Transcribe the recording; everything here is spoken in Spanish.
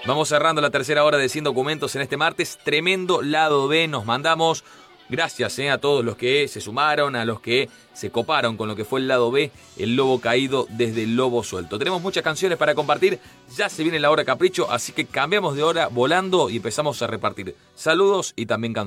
Vamos cerrando la tercera hora de Sin Documentos en este martes. Tremendo lado B nos mandamos. Gracias a todos los que se sumaron, a los que se coparon con lo que fue el lado B, el lobo caído desde el lobo suelto. Tenemos muchas canciones para compartir, ya se viene la hora capricho, así que cambiamos de hora volando y empezamos a repartir saludos y también canciones.